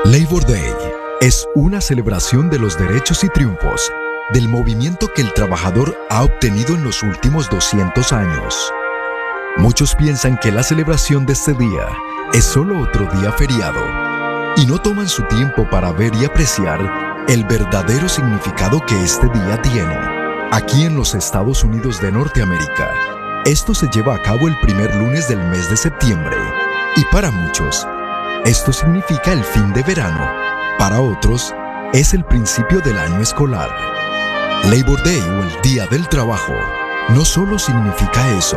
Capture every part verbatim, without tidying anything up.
Labor Day es una celebración de los derechos y triunfos del movimiento que el trabajador ha obtenido en los últimos doscientos años. Muchos piensan que la celebración de este día es solo otro día feriado y no toman su tiempo para ver y apreciar el verdadero significado que este día tiene. Aquí en los Estados Unidos de Norteamérica, esto se lleva a cabo el primer lunes del mes de septiembre y para muchos, esto significa el fin de verano. Para otros, es el principio del año escolar. Labor Day o el Día del Trabajo no solo significa eso,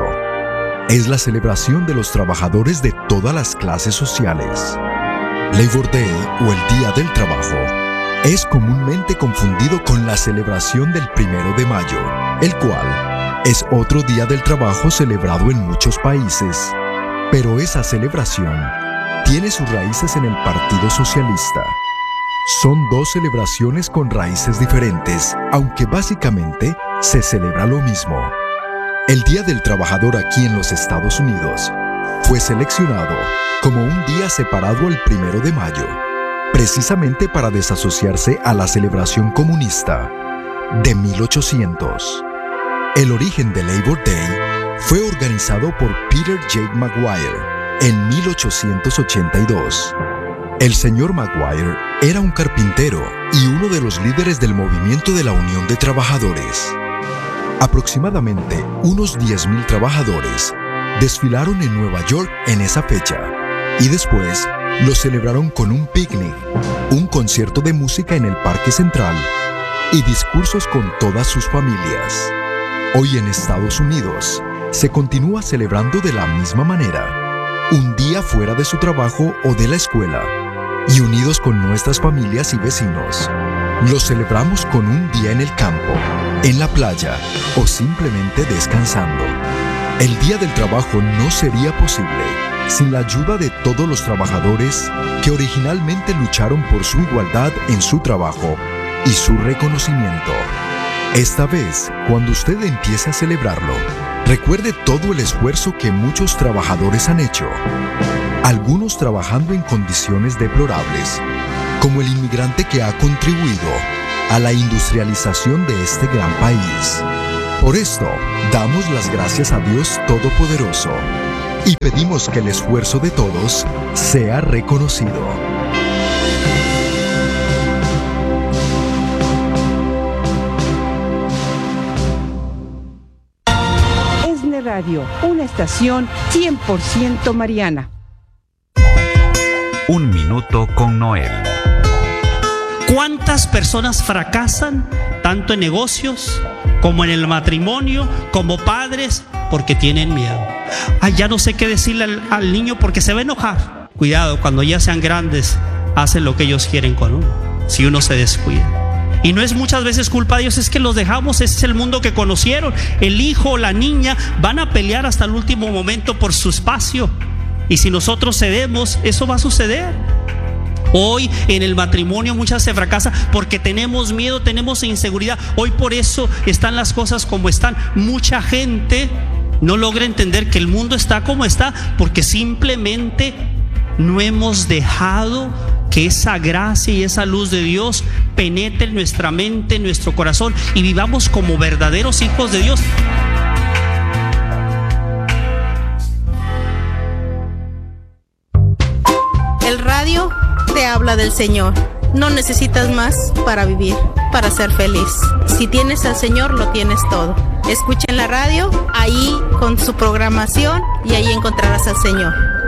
es la celebración de los trabajadores de todas las clases sociales. Labor Day o el Día del Trabajo es comúnmente confundido con la celebración del primero de mayo, el cual es otro día del trabajo celebrado en muchos países, pero esa celebración tiene sus raíces en el Partido Socialista. Son dos celebraciones con raíces diferentes, aunque básicamente se celebra lo mismo. El Día del Trabajador aquí en los Estados Unidos fue seleccionado como un día separado al primero de mayo, precisamente para desasociarse a la celebración comunista de mil ochocientos. El origen de Labor Day fue organizado por Peter J. Maguire en mil ochocientos ochenta y dos. El señor Maguire era un carpintero y uno de los líderes del movimiento de la Unión de Trabajadores. Aproximadamente unos diez mil trabajadores desfilaron en Nueva York en esa fecha y después lo celebraron con un picnic, un concierto de música en el Parque Central y discursos con todas sus familias. Hoy en Estados Unidos se continúa celebrando de la misma manera, un día fuera de su trabajo o de la escuela, y unidos con nuestras familias y vecinos. Lo celebramos con un día en el campo, en la playa o simplemente descansando. El Día del Trabajo no sería posible sin la ayuda de todos los trabajadores que originalmente lucharon por su igualdad en su trabajo y su reconocimiento. Esta vez, cuando usted empiece a celebrarlo, recuerde todo el esfuerzo que muchos trabajadores han hecho, algunos trabajando en condiciones deplorables, como el inmigrante que ha contribuido a la industrialización de este gran país. Por esto, damos las gracias a Dios Todopoderoso y pedimos que el esfuerzo de todos sea reconocido. ESNE Radio, una estación cien por ciento mariana. Un minuto con Noel. ¿Cuántas personas fracasan tanto en negocios como en el matrimonio, como padres, porque tienen miedo? Ay, ya no sé qué decirle al, al niño porque se va a enojar. Cuidado, cuando ya sean grandes, hacen lo que ellos quieren con uno, si uno se descuida. Y no es muchas veces culpa de ellos, es que los dejamos, ese es el mundo que conocieron. El hijo o la niña van a pelear hasta el último momento por su espacio. Y si nosotros cedemos, eso va a suceder. Hoy en el matrimonio muchas se fracasa porque tenemos miedo, tenemos inseguridad. Hoy por eso están las cosas como están. Mucha gente no logra entender que el mundo está como está porque simplemente no hemos dejado que esa gracia y esa luz de Dios penetre en nuestra mente, en nuestro corazón y vivamos como verdaderos hijos de Dios. El radio te habla del Señor. No necesitas más para vivir, para ser feliz. Si tienes al Señor, lo tienes todo. Escucha en la radio, ahí con su programación y ahí encontrarás al Señor.